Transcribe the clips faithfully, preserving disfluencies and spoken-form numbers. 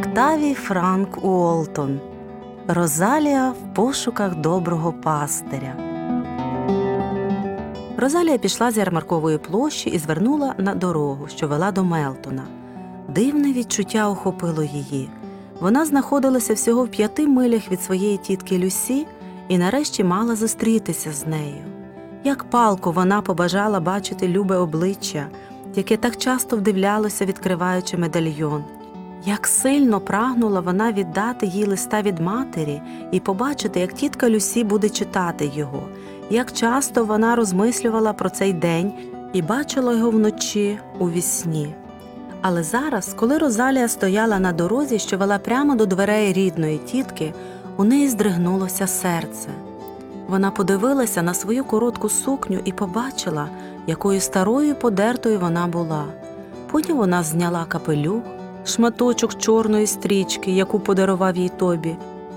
Даві Франк Уолтон. Розалія в пошуках доброго пастиря. Розалія пішла з ярмаркової площі і звернула на дорогу, що вела до Мелтона. Дивне відчуття охопило її. Вона знаходилася всього в п'яти милях від своєї тітки Люсі і нарешті мала зустрітися з нею. Як палко вона побажала бачити любе обличчя, яке так часто вдивлялося, відкриваючи медальйон. Як сильно прагнула вона віддати їй листа від матері і побачити, як тітка Люсі буде читати його. Як часто вона розмислювала про цей день і бачила його вночі у вісні. Але зараз, коли Розалія стояла на дорозі, що вела прямо до дверей рідної тітки, у неї здригнулося серце. Вона подивилася на свою коротку сукню і побачила, якою старою подертою вона була. Потім вона зняла капелюх, шматочок чорної стрічки, яку подарував їй Тобі.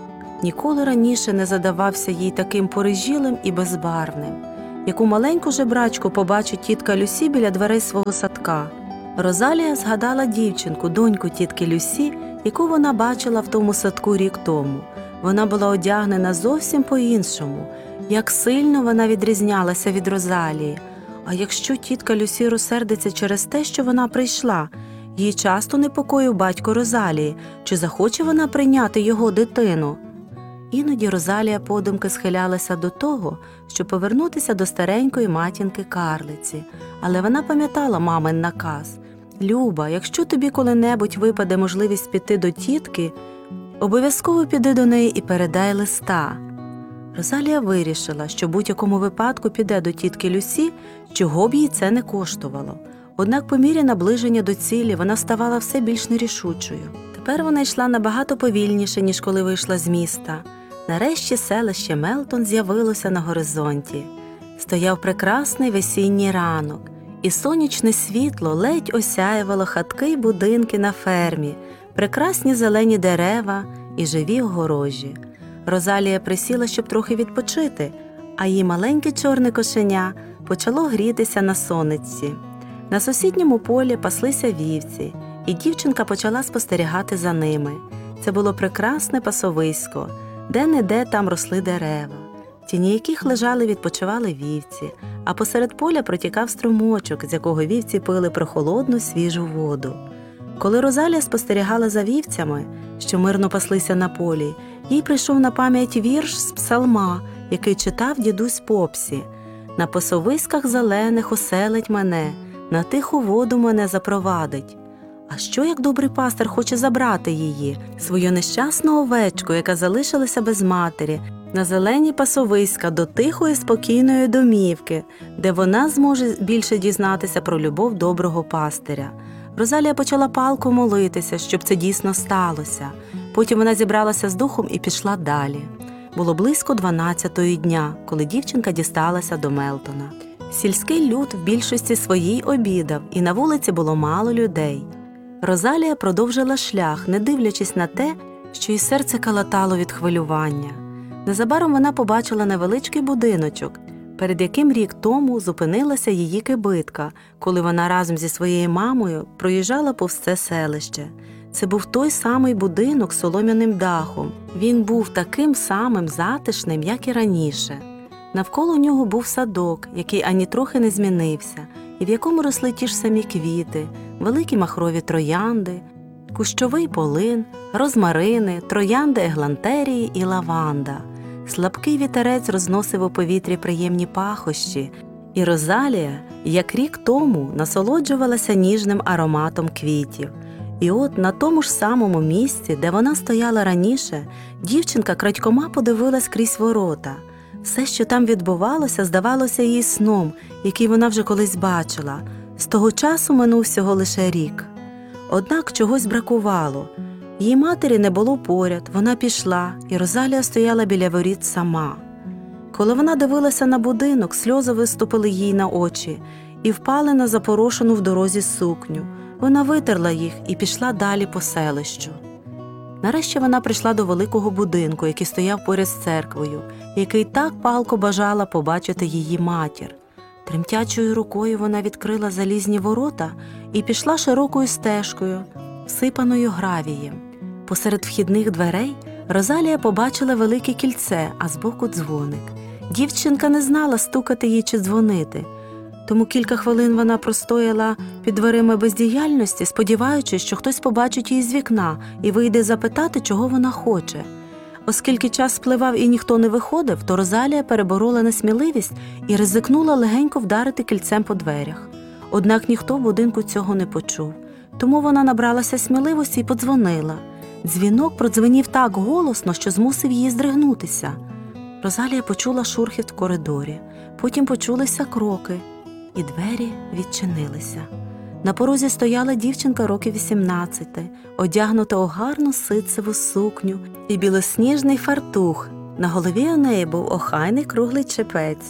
Ніколи раніше не задавався їй таким порижілим і безбарвним. Яку маленьку жебрачку побачить тітка Люсі біля дверей свого садка. Розалія згадала дівчинку, доньку тітки Люсі, яку вона бачила в тому садку рік тому. Вона була одягнена зовсім по-іншому. Як сильно вона відрізнялася від Розалії. А якщо тітка Люсі розсердиться через те, що вона прийшла, її часто непокоїв батько Розалії, чи захоче вона прийняти його дитину. Іноді Розалія подумки схилялася до того, щоб повернутися до старенької матінки-карлиці. Але вона пам'ятала мамин наказ: «Люба, якщо тобі коли-небудь випаде можливість піти до тітки, обов'язково піди до неї і передай листа». Розалія вирішила, що в будь-якому випадку піде до тітки Люсі, чого б їй це не коштувало. Однак по мірі наближення до цілі вона ставала все більш нерішучою. Тепер вона йшла набагато повільніше, ніж коли вийшла з міста. Нарешті селище Мелтон з'явилося на горизонті. Стояв прекрасний весінній ранок, і сонячне світло ледь осяювало хатки й будинки на фермі, прекрасні зелені дерева і живі огорожі. Розалія присіла, щоб трохи відпочити, а її маленьке чорне кошеня почало грітися на сонечці. На сусідньому полі паслися вівці, і дівчинка почала спостерігати за ними. Це було прекрасне пасовисько, де-не-де там росли дерева, в тіні яких лежали відпочивали вівці, а посеред поля протікав струмочок, з якого вівці пили прохолодну свіжу воду. Коли Розалія спостерігала за вівцями, що мирно паслися на полі, їй прийшов на пам'ять вірш з псалма, який читав дідусь Попсі: «На пасовиськах зелених оселить мене, на тиху воду мене запровадить». А що, як добрий пастир хоче забрати її, свою нещасну овечку, яка залишилася без матері, на зелені пасовиська до тихої, спокійної домівки, де вона зможе більше дізнатися про любов доброго пастиря? Розалія почала палко молитися, щоб це дійсно сталося. Потім вона зібралася з духом і пішла далі. Було близько дванадцятої дня, коли дівчинка дісталася до Мелтона. Сільський люд в більшості своїй обідав, і на вулиці було мало людей. Розалія продовжила шлях, не дивлячись на те, що її серце калатало від хвилювання. Незабаром вона побачила невеличкий будиночок, перед яким рік тому зупинилася її кибитка, коли вона разом зі своєю мамою проїжджала повз це селище. Це був той самий будинок з солом'яним дахом. Він був таким самим затишним, як і раніше. Навколо нього був садок, який ані трохи не змінився, і в якому росли ті ж самі квіти, великі махрові троянди, кущовий полин, розмарини, троянди еглантерії і лаванда. Слабкий вітерець розносив у повітрі приємні пахощі, і Розалія, як рік тому, насолоджувалася ніжним ароматом квітів. І от на тому ж самому місці, де вона стояла раніше, дівчинка крадькома подивилась крізь ворота. Все, що там відбувалося, здавалося їй сном, який вона вже колись бачила. З того часу минув всього лише рік. Однак чогось бракувало. Її матері не було поряд, вона пішла, і Розалія стояла біля воріт сама. Коли вона дивилася на будинок, сльози виступили їй на очі і впали на запорошену в дорозі сукню. Вона витерла їх і пішла далі по селищу. Нарешті вона прийшла до великого будинку, який стояв поряд з церквою, який так палко бажала побачити її матір. Тремтячою рукою вона відкрила залізні ворота і пішла широкою стежкою, всипаною гравієм. Посеред вхідних дверей Розалія побачила велике кільце, а збоку дзвоник. Дівчинка не знала, стукати їй чи дзвонити. Тому кілька хвилин вона простояла під дверима бездіяльності, сподіваючись, що хтось побачить її з вікна і вийде запитати, чого вона хоче. Оскільки час спливав і ніхто не виходив, то Розалія переборола несміливість і ризикнула легенько вдарити кільцем по дверях. Однак ніхто в будинку цього не почув. Тому вона набралася сміливості і подзвонила. Дзвінок продзвенів так голосно, що змусив її здригнутися. Розалія почула шурхіт в коридорі, потім почулися кроки, і двері відчинилися. На порозі стояла дівчинка років вісімнадцяти, одягнута у гарну ситцеву сукню і білосніжний фартух. На голові у неї був охайний круглий чепець.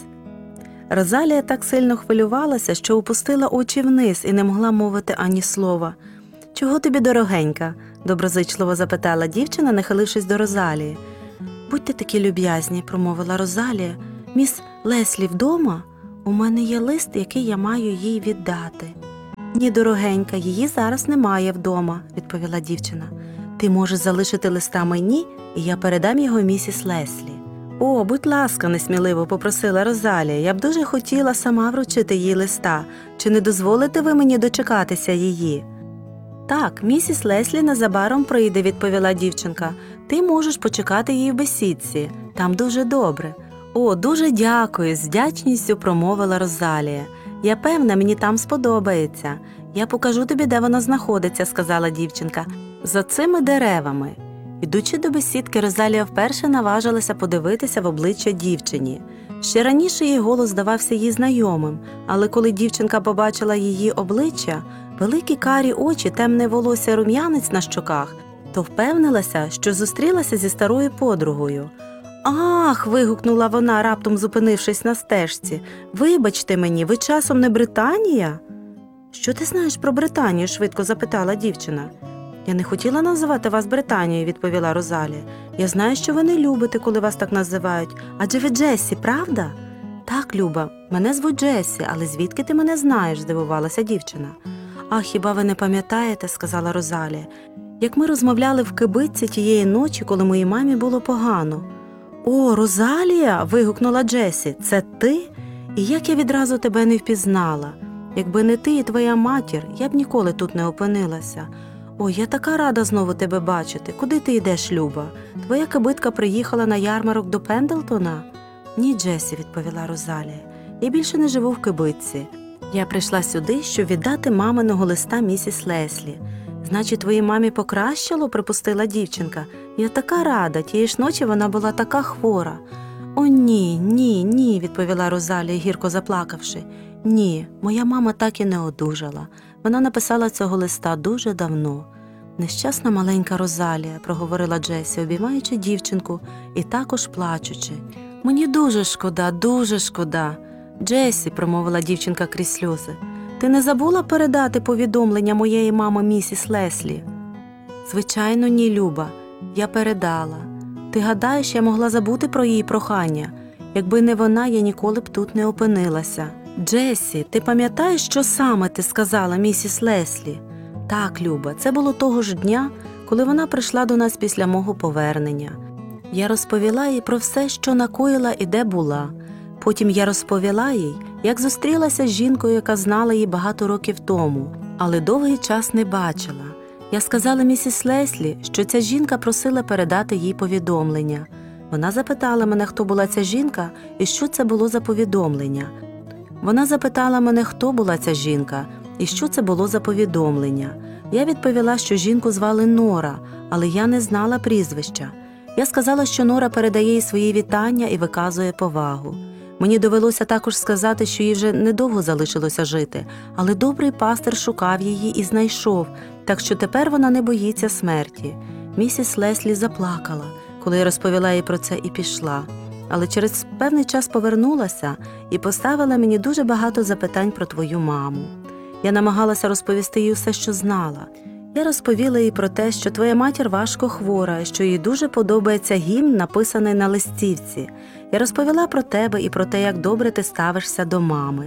Розалія так сильно хвилювалася, що опустила очі вниз і не могла мовити ані слова. «Чого тобі, дорогенька?» – доброзичливо запитала дівчина, нахилившись до Розалії. «Будьте такі люб'язні», – промовила Розалія. «Міс Леслі вдома? У мене є лист, який я маю їй віддати». «Ні, дорогенька, її зараз немає вдома», – відповіла дівчина. «Ти можеш залишити листа мені, і я передам його місіс Леслі». «О, будь ласка», – несміливо попросила Розалія, – «я б дуже хотіла сама вручити їй листа. Чи не дозволите ви мені дочекатися її?» «Так, місіс Леслі незабаром прийде», – відповіла дівчинка. «Ти можеш почекати її в бесідці. Там дуже добре». «О, дуже дякую», – з вдячністю промовила Розалія. «Я певна, мені там сподобається. Я покажу тобі, де вона знаходиться», – сказала дівчинка. «За цими деревами». Ідучи до бесідки, Розалія вперше наважилася подивитися в обличчя дівчині. Ще раніше її голос здавався їй знайомим, але коли дівчинка побачила її обличчя, великі карі очі, темне волосся, рум'янець на щоках, то впевнилася, що зустрілася зі старою подругою. «Ах!» – вигукнула вона, раптом зупинившись на стежці. «Вибачте мені, ви часом не Британія?» «Що ти знаєш про Британію?» – швидко запитала дівчина. «Я не хотіла називати вас Британією», – відповіла Розалія. «Я знаю, що ви не любите, коли вас так називають. Адже ви Джессі, правда?» «Так, Люба, мене звуть Джессі, але звідки ти мене знаєш?» – здивувалася дівчина. «А хіба ви не пам'ятаєте?» – сказала Розалія. «Як ми розмовляли в кибитці тієї ночі, коли моїй мамі було погано?» «О, Розалія!» – вигукнула Джессі. «Це ти? І як я відразу тебе не впізнала? Якби не ти і твоя матір, я б ніколи тут не опинилася. О, я така рада знову тебе бачити. Куди ти йдеш, Люба? Твоя кибитка приїхала на ярмарок до Пендлтона?» «Ні, Джессі», – відповіла Розалія. «Я більше не живу в кибитці. Я прийшла сюди, щоб віддати маминого листа місіс Леслі». «Значить, твоїй мамі покращило?» – припустила дівчинка. «Я така рада, тієї ж ночі вона була така хвора». «О, ні, ні, ні», – відповіла Розалія, гірко заплакавши. «Ні, моя мама так і не одужала. Вона написала цього листа дуже давно». «Нещасна маленька Розалія», – проговорила Джесі, обіймаючи дівчинку і також плачучи. «Мені дуже шкода, дуже шкода». «Джесі», – промовила дівчинка крізь сльози, – «ти не забула передати повідомлення моєї мами місіс Леслі?» «Звичайно, ні, Люба. Я передала. Ти гадаєш, я могла забути про її прохання? Якби не вона, я ніколи б тут не опинилася». «Джесі, ти пам'ятаєш, що саме ти сказала місіс Леслі?» «Так, Люба, це було того ж дня, коли вона прийшла до нас після мого повернення. Я розповіла їй про все, що накоїла і де була. Потім я розповіла їй, як зустрілася з жінкою, яка знала її багато років тому, але довгий час не бачила. Я сказала місіс Леслі, що ця жінка просила передати їй повідомлення. Вона запитала мене, хто була ця жінка і що це було за повідомлення. Вона запитала мене, хто була ця жінка і що це було за повідомлення. Я відповіла, що жінку звали Нора, але я не знала прізвища. Я сказала, що Нора передає їй свої вітання і виказує повагу. Мені довелося також сказати, що їй вже недовго залишилося жити, але добрий пастир шукав її і знайшов, так що тепер вона не боїться смерті. Місіс Леслі заплакала, коли я розповіла їй про це, і пішла. Але через певний час повернулася і поставила мені дуже багато запитань про твою маму. Я намагалася розповісти їй усе, що знала. Я розповіла їй про те, що твоя матір важко хвора, і що їй дуже подобається гімн, написаний на листівці. Я розповіла про тебе і про те, як добре ти ставишся до мами.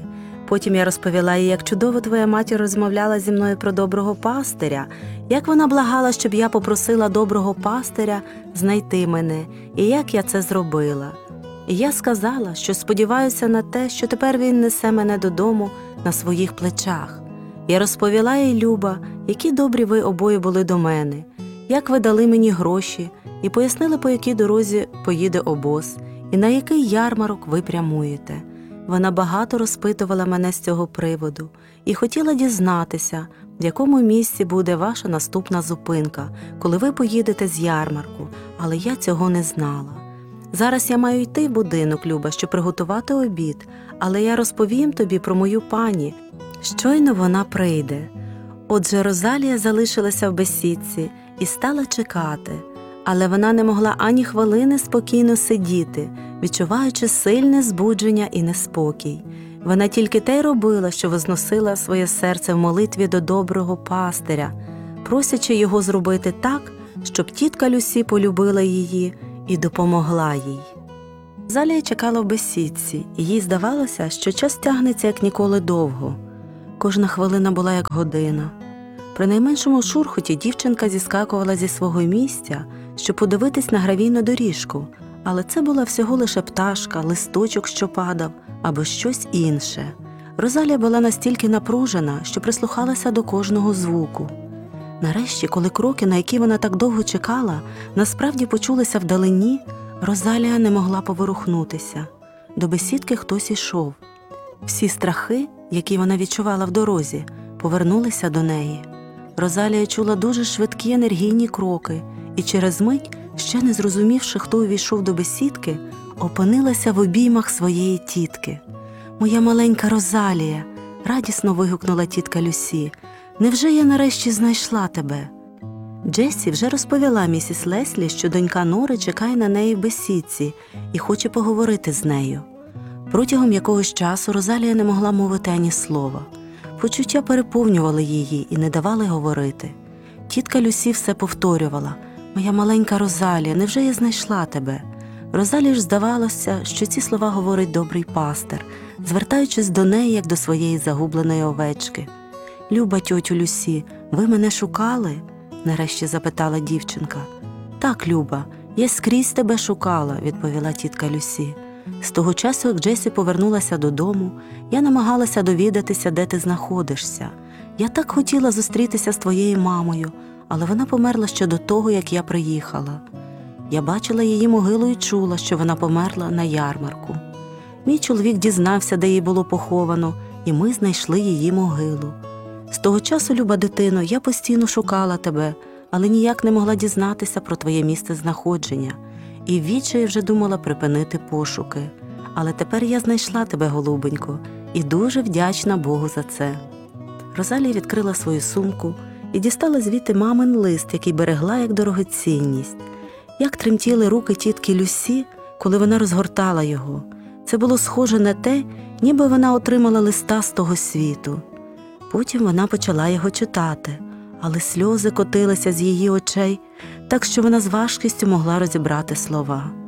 Потім я розповіла їй, як чудово твоя матір розмовляла зі мною про доброго пастиря, як вона благала, щоб я попросила доброго пастиря знайти мене, і як я це зробила. І я сказала, що сподіваюся на те, що тепер він несе мене додому на своїх плечах. Я розповіла їй, Люба, які добрі ви обоє були до мене, як ви дали мені гроші і пояснили, по якій дорозі поїде обоз, і на який ярмарок ви прямуєте. Вона багато розпитувала мене з цього приводу і хотіла дізнатися, в якому місці буде ваша наступна зупинка, коли ви поїдете з ярмарку, але я цього не знала. Зараз я маю йти в будинок, Люба, щоб приготувати обід, але я розповім тобі про мою пані. Щойно вона прийде. Отже, Розалія залишилася в бесідці і стала чекати, але вона не могла ані хвилини спокійно сидіти, відчуваючи сильне збудження і неспокій. Вона тільки те й робила, що возносила своє серце в молитві до доброго пастиря, просячи його зробити так, щоб тітка Люсі полюбила її і допомогла їй. Розалія чекала в бесідці, і їй здавалося, що час тягнеться як ніколи довго. Кожна хвилина була як година. При найменшому шурхоті дівчинка зіскакувала зі свого місця, щоб подивитись на гравійну доріжку, але це була всього лише пташка, листочок, що падав, або щось інше. Розалія була настільки напружена, що прислухалася до кожного звуку. Нарешті, коли кроки, на які вона так довго чекала, насправді почулися вдалині, Розалія не могла поворухнутися. До бесідки хтось ішов. Всі страхи, які вона відчувала в дорозі, повернулися до неї. Розалія чула дуже швидкі енергійні кроки і через мить, ще не зрозумівши, хто увійшов до бесідки, опинилася в обіймах своєї тітки. «Моя маленька Розалія!» – радісно вигукнула тітка Люсі. «Невже я нарешті знайшла тебе?» Джесі вже розповіла місіс Леслі, що донька Нори чекає на неї в бесідці і хоче поговорити з нею. Протягом якогось часу Розалія не могла мовити ані слова. Почуття переповнювали її і не давали говорити. Тітка Люсі все повторювала: «Моя маленька Розалія, невже я знайшла тебе?» Розалії ж здавалося, що ці слова говорить добрий пастир, звертаючись до неї, як до своєї загубленої овечки. «Люба тьотю Люсі, ви мене шукали?» – нарешті запитала дівчинка. «Так, Люба, я скрізь тебе шукала», – відповіла тітка Люсі. «З того часу, як Джесі повернулася додому, я намагалася довідатися, де ти знаходишся. Я так хотіла зустрітися з твоєю мамою, але вона померла ще до того, як я приїхала. Я бачила її могилу і чула, що вона померла на ярмарку. Мій чоловік дізнався, де її було поховано, і ми знайшли її могилу. З того часу, люба дитино, я постійно шукала тебе, але ніяк не могла дізнатися про твоє місце знаходження. І відчаї вже думала припинити пошуки. Але тепер я знайшла тебе, голубенько, і дуже вдячна Богу за це». Розалія відкрила свою сумку і дістала звідти мамин лист, який берегла як дорогоцінність. Як тремтіли руки тітки Люсі, коли вона розгортала його. Це було схоже на те, ніби вона отримала листа з того світу. Потім вона почала його читати, але сльози котилися з її очей, так що вона з важкістю могла розібрати слова.